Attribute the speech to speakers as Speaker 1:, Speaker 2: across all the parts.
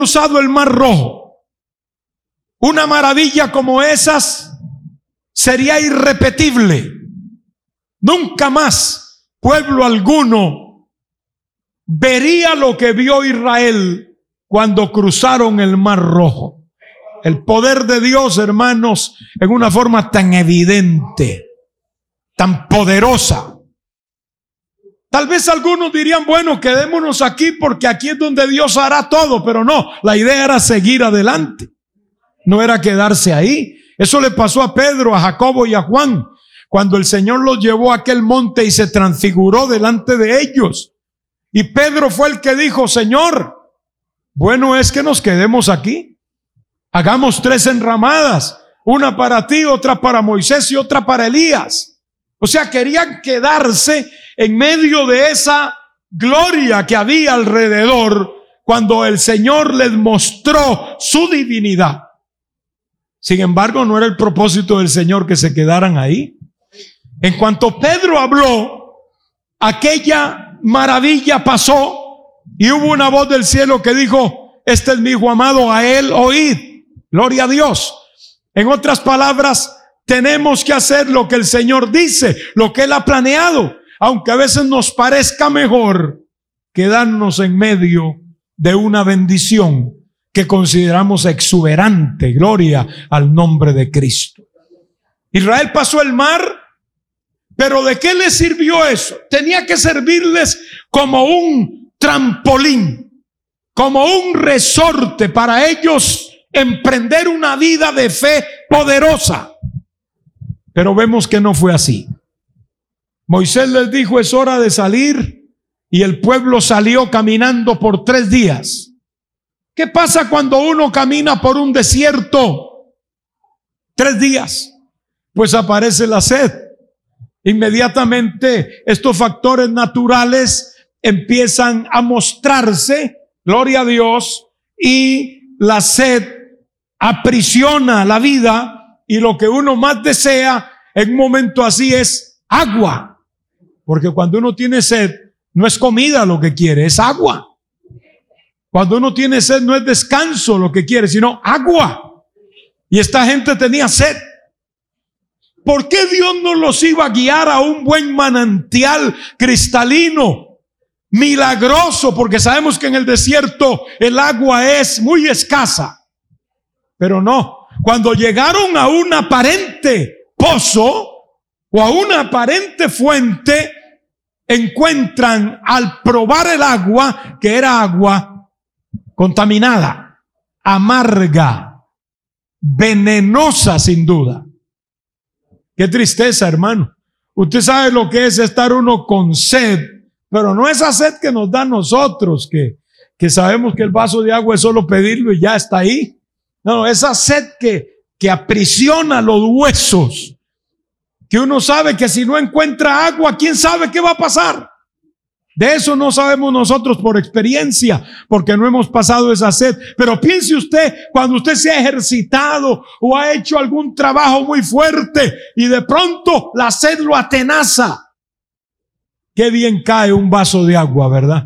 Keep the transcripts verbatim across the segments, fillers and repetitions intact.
Speaker 1: cruzado el Mar Rojo. Una maravilla como esas sería irrepetible. Nunca más pueblo alguno vería lo que vio Israel cuando cruzaron el Mar Rojo. El poder de Dios, hermanos, en una forma tan evidente, tan poderosa. Tal vez algunos dirían, bueno, quedémonos aquí porque aquí es donde Dios hará todo, pero no, la idea era seguir adelante, no era quedarse ahí. Eso le pasó a Pedro, a Jacobo y a Juan, cuando el Señor los llevó a aquel monte y se transfiguró delante de ellos. Y Pedro fue el que dijo, Señor, bueno es que nos quedemos aquí. Hagamos tres enramadas, una para ti, otra para Moisés y otra para Elías. O sea, querían quedarse en medio de esa gloria que había alrededor cuando el Señor les mostró su divinidad. Sin embargo, no era el propósito del Señor que se quedaran ahí. En cuanto Pedro habló, aquella maravilla pasó y hubo una voz del cielo que dijo, este es mi hijo amado, a él oíd. Gloria a Dios. En otras palabras, tenemos que hacer lo que el Señor dice, lo que Él ha planeado, aunque a veces nos parezca mejor quedarnos en medio de una bendición que consideramos exuberante. Gloria al nombre de Cristo. Israel pasó el mar, pero ¿de qué les sirvió eso? Tenía que servirles como un trampolín, como un resorte para ellos emprender una vida de fe poderosa. Pero vemos que no fue así. Moisés les dijo, es hora de salir, y el pueblo salió caminando por tres días. ¿Qué pasa cuando uno camina por un desierto? Tres días. Pues aparece la sed. Inmediatamente estos factores naturales empiezan a mostrarse, gloria a Dios, y la sed aprisiona la vida, y lo que uno más desea en un momento así es agua. Porque cuando uno tiene sed, no es comida lo que quiere, es agua. Cuando uno tiene sed, no es descanso lo que quiere, sino agua. Y esta gente tenía sed. ¿Por qué Dios no los iba a guiar a un buen manantial cristalino, milagroso? Porque sabemos que en el desierto el agua es muy escasa. Pero no, cuando llegaron a un aparente pozo o a una aparente fuente, encuentran al probar el agua que era agua contaminada, amarga, venenosa sin duda. Qué tristeza, hermano. Usted sabe lo que es estar uno con sed, pero no esa sed que nos da a nosotros, que, que sabemos que el vaso de agua es solo pedirlo y ya está ahí. No, esa sed que, que aprisiona los huesos, que uno sabe que si no encuentra agua, ¿quién sabe qué va a pasar? De eso no sabemos nosotros por experiencia, porque no hemos pasado esa sed. Pero piense usted, cuando usted se ha ejercitado o ha hecho algún trabajo muy fuerte y de pronto la sed lo atenaza. Qué bien cae un vaso de agua, ¿verdad?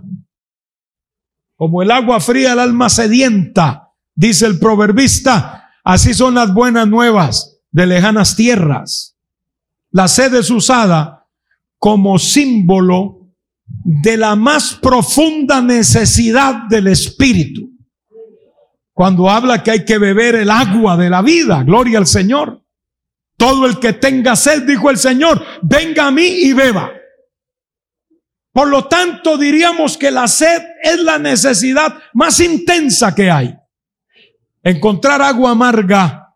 Speaker 1: Como el agua fría el alma sedienta. Dice el proverbista, así son las buenas nuevas de lejanas tierras. La sed es usada como símbolo de la más profunda necesidad del espíritu. Cuando habla que hay que beber el agua de la vida, gloria al Señor. Todo el que tenga sed, dijo el Señor, venga a mí y beba. Por lo tanto, diríamos que la sed es la necesidad más intensa que hay. Encontrar agua amarga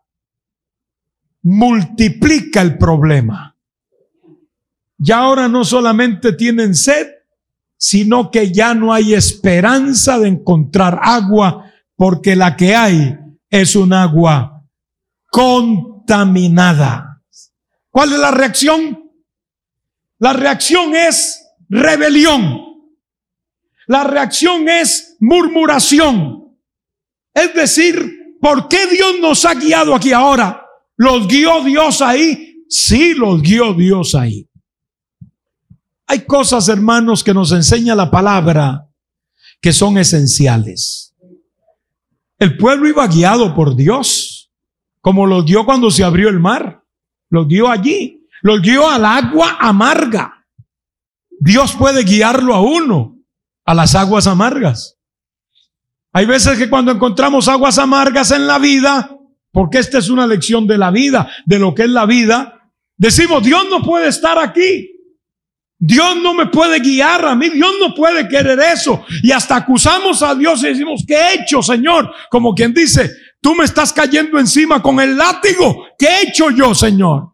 Speaker 1: multiplica el problema. Ya ahora no solamente tienen sed, sino que ya no hay esperanza de encontrar agua, porque la que hay es un agua contaminada. ¿Cuál es la reacción? La reacción es rebelión. La reacción es murmuración. Es decir, ¿por qué Dios nos ha guiado aquí ahora? ¿Los guió Dios ahí? Sí, los guió Dios ahí. Hay cosas, hermanos, que nos enseña la palabra que son esenciales. El pueblo iba guiado por Dios, como los guió cuando se abrió el mar. Los guió allí, los guió al agua amarga. Dios puede guiarlo a uno a las aguas amargas. Hay veces que cuando encontramos aguas amargas en la vida, porque esta es una lección de la vida, de lo que es la vida, decimos, Dios no puede estar aquí. Dios no me puede guiar a mí, Dios no puede querer eso. Y hasta acusamos a Dios y decimos, ¿qué he hecho, Señor? Como quien dice, tú me estás cayendo encima con el látigo. ¿Qué he hecho yo, Señor?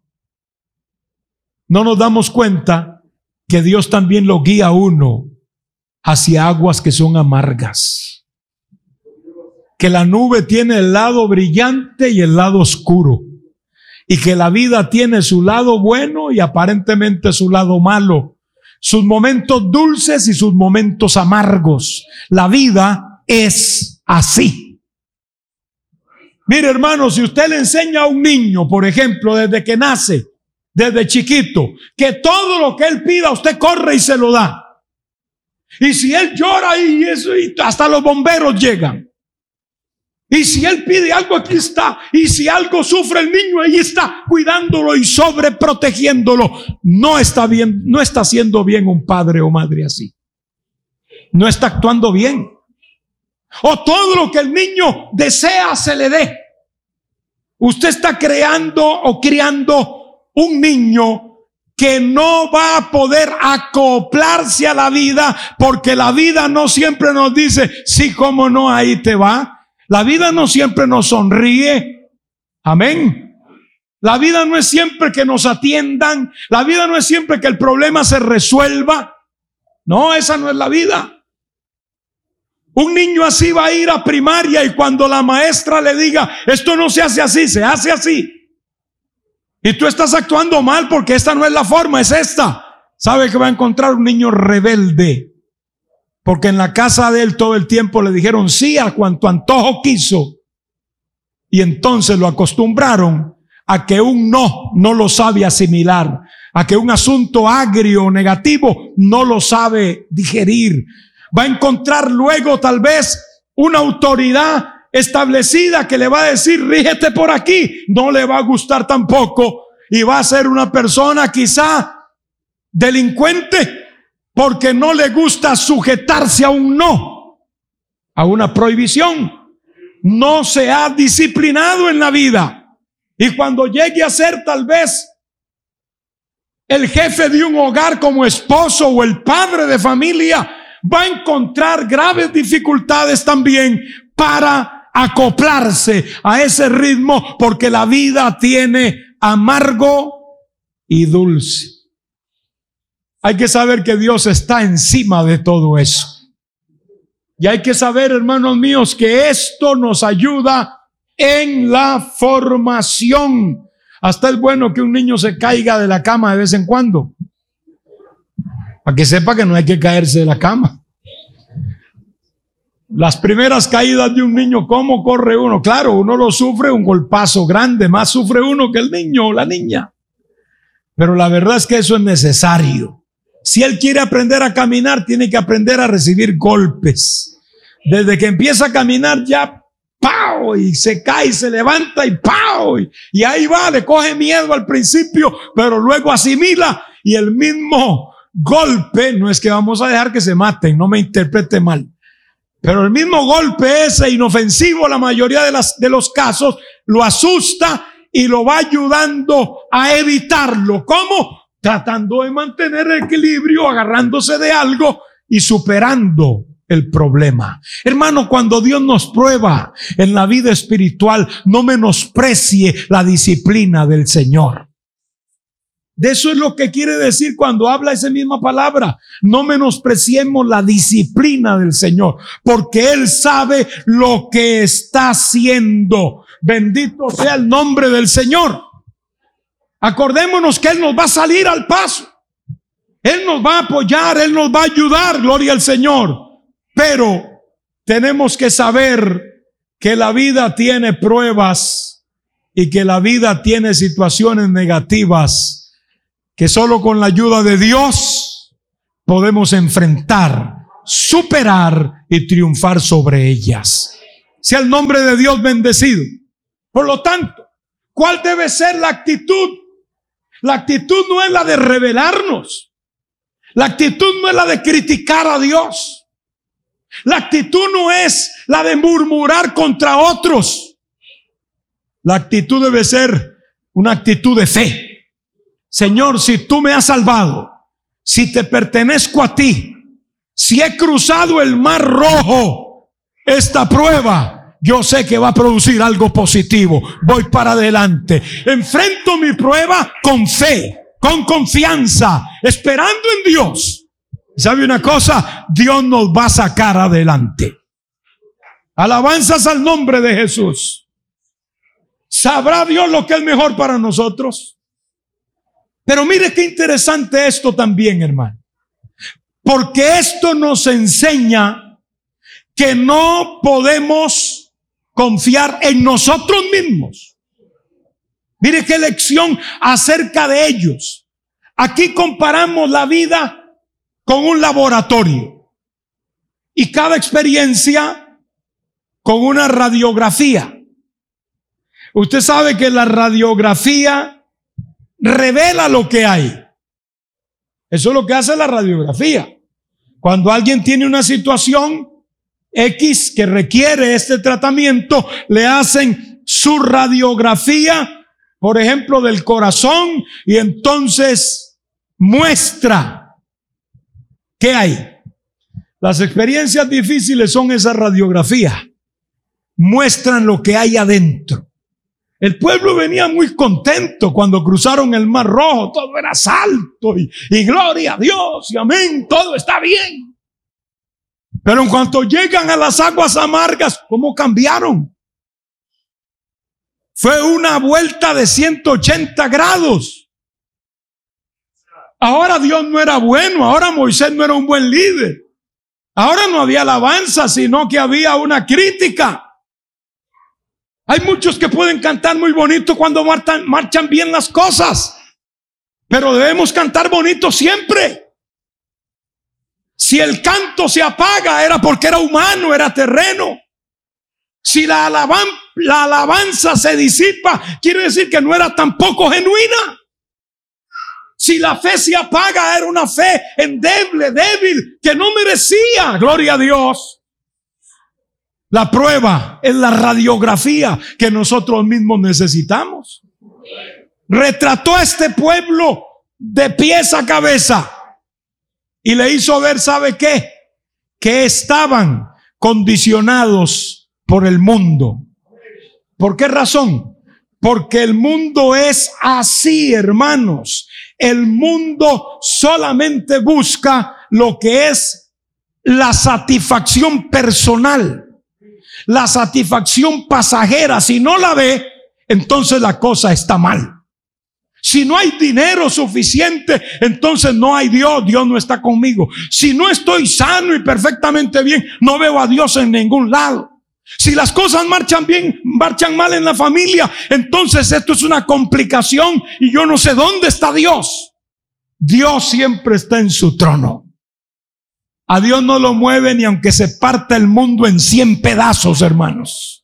Speaker 1: No nos damos cuenta que Dios también lo guía a uno hacia aguas que son amargas. Que la nube tiene el lado brillante y el lado oscuro. Y que la vida tiene su lado bueno y aparentemente su lado malo. Sus momentos dulces y sus momentos amargos. La vida es así. Mire, hermano, si usted le enseña a un niño, por ejemplo, desde que nace, desde chiquito, que todo lo que él pida, usted corre y se lo da. Y si él llora y eso, y hasta los bomberos llegan. Y si él pide algo, aquí está. Y si algo sufre el niño, ahí está, cuidándolo y sobreprotegiéndolo. No está bien, no está haciendo bien un padre o madre así. No está actuando bien. O todo lo que el niño desea se le dé. Usted está creando o criando un niño que no va a poder acoplarse a la vida, porque la vida no siempre nos dice, sí, cómo no, ahí te va. La vida no siempre nos sonríe. Amén. La vida no es siempre que nos atiendan. La vida no es siempre que el problema se resuelva. No, esa no es la vida. Un niño así va a ir a primaria y cuando la maestra le diga, esto no se hace así, se hace así. Y tú estás actuando mal porque esta no es la forma, es esta. ¿Sabe que va a encontrar un niño rebelde? Porque en la casa de él todo el tiempo le dijeron sí a cuanto antojo quiso. Y entonces lo acostumbraron a que un no no lo sabe asimilar, a que un asunto agrio o negativo no lo sabe digerir. Va a encontrar luego tal vez una autoridad establecida que le va a decir rígete por aquí, no le va a gustar tampoco y va a ser una persona quizá delincuente porque no le gusta sujetarse a un no, a una prohibición. No se ha disciplinado en la vida y cuando llegue a ser tal vez el jefe de un hogar como esposo o el padre de familia, va a encontrar graves dificultades también para acoplarse a ese ritmo, porque la vida tiene amargo y dulce. Hay que saber que Dios está encima de todo eso. Y hay que saber, hermanos míos, que esto nos ayuda en la formación. Hasta es bueno que un niño se caiga de la cama de vez en cuando, para que sepa que no hay que caerse de la cama. Las primeras caídas de un niño, ¿cómo corre uno? Claro, uno lo sufre un golpazo grande, más sufre uno que el niño o la niña. Pero la verdad es que eso es necesario. Si él quiere aprender a caminar, tiene que aprender a recibir golpes. Desde que empieza a caminar ya, ¡pau! Y se cae, se levanta y ¡pau! Y, y ahí va, le coge miedo al principio, pero luego asimila y el mismo golpe, no es que vamos a dejar que se maten, no me interprete mal, pero el mismo golpe ese inofensivo, la mayoría de, las, de los casos, lo asusta y lo va ayudando a evitarlo. ¿Cómo? Tratando de mantener el equilibrio, agarrándose de algo y superando el problema. Hermano, cuando Dios nos prueba en la vida espiritual, no menosprecie la disciplina del Señor. De eso es lo que quiere decir cuando habla esa misma palabra. No menospreciemos la disciplina del Señor, porque Él sabe lo que está haciendo. Bendito sea el nombre del Señor. Acordémonos que Él nos va a salir al paso. Él nos va a apoyar, Él nos va a ayudar, gloria al Señor. Pero tenemos que saber que la vida tiene pruebas y que la vida tiene situaciones negativas que solo con la ayuda de Dios podemos enfrentar, superar y triunfar sobre ellas. Sea el nombre de Dios bendecido. Por lo tanto, ¿cuál debe ser la actitud? La actitud no es la de rebelarnos. La actitud no es la de criticar a Dios. La actitud no es la de murmurar contra otros. La actitud debe ser una actitud de fe. Señor, si tú me has salvado, si te pertenezco a ti, si he cruzado el mar rojo, esta prueba, yo sé que va a producir algo positivo. Voy para adelante. Enfrento mi prueba con fe, con confianza, esperando en Dios. ¿Sabe una cosa? Dios nos va a sacar adelante. Alabanzas al nombre de Jesús. ¿Sabrá Dios lo que es mejor para nosotros? Pero mire qué interesante esto también, hermano. Porque esto nos enseña que no podemos confiar en nosotros mismos. Mire qué lección acerca de ellos. Aquí comparamos la vida con un laboratorio y cada experiencia con una radiografía. Usted sabe que la radiografía revela lo que hay. Eso es lo que hace la radiografía. Cuando alguien tiene una situación X que requiere este tratamiento, le hacen su radiografía, por ejemplo, del corazón, y entonces muestra qué hay. Las experiencias difíciles son esa radiografía. Muestran lo que hay adentro. El pueblo venía muy contento cuando cruzaron el Mar Rojo. Todo era salto y, y gloria a Dios y amén. Todo está bien. Pero en cuanto llegan a las aguas amargas, ¿cómo cambiaron? Fue una vuelta de ciento ochenta grados. Ahora Dios no era bueno. Ahora Moisés no era un buen líder. Ahora no había alabanza, sino que había una crítica. Hay muchos que pueden cantar muy bonito cuando marchan, marchan bien las cosas, pero debemos cantar bonito siempre. Si el canto se apaga, era porque era humano, era terreno. Si la, alaban, la alabanza se disipa, quiere decir que no era tampoco genuina. Si la fe se apaga, era una fe endeble, débil, que no merecía, gloria a Dios. La prueba es la radiografía que nosotros mismos necesitamos. Retrató a este pueblo de pies a cabeza y le hizo ver, ¿sabe qué? Que estaban condicionados por el mundo. ¿Por qué razón? Porque el mundo es así, hermanos. El mundo solamente busca lo que es la satisfacción personal, la satisfacción pasajera. Si no la ve, entonces la cosa está mal. Si no hay dinero suficiente, entonces no hay Dios. Dios no está conmigo. Si no estoy sano y perfectamente bien, no veo a Dios en ningún lado. Si las cosas marchan bien, marchan mal en la familia, entonces esto es una complicación y yo no sé dónde está Dios. Dios siempre está en su trono. A Dios no lo mueve ni aunque se parta el mundo en cien pedazos, hermanos.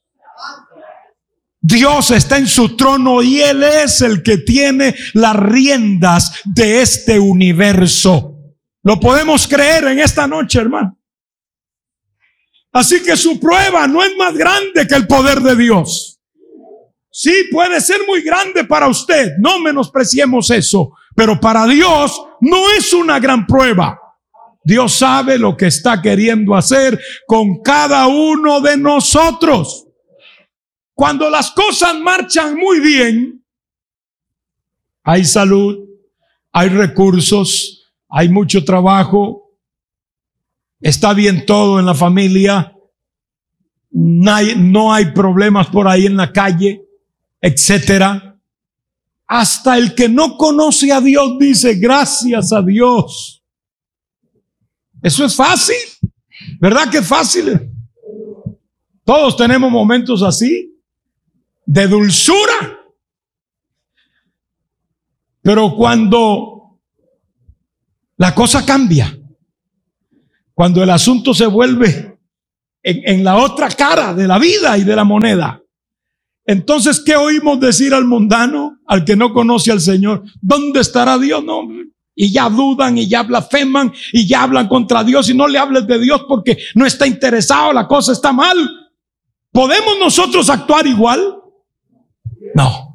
Speaker 1: Dios está en su trono y Él es el que tiene las riendas de este universo. Lo podemos creer en esta noche, hermano. Así que su prueba no es más grande que el poder de Dios. Sí, puede ser muy grande para usted, no menospreciemos eso, pero para Dios no es una gran prueba. Dios sabe lo que está queriendo hacer con cada uno de nosotros. Cuando las cosas marchan muy bien, hay salud, hay recursos, hay mucho trabajo, está bien todo en la familia, no hay, no hay problemas por ahí en la calle, etcétera. Hasta el que no conoce a Dios dice gracias a Dios. Eso es fácil, ¿verdad que es fácil? Todos tenemos momentos así, de dulzura. Pero cuando la cosa cambia, cuando el asunto se vuelve en, en la otra cara de la vida y de la moneda. Entonces, ¿qué oímos decir al mundano, al que no conoce al Señor? ¿Dónde estará Dios? No, y ya dudan y ya blasfeman y ya hablan contra Dios, y no le hables de Dios porque no está interesado, la cosa está mal. ¿Podemos nosotros actuar igual? No.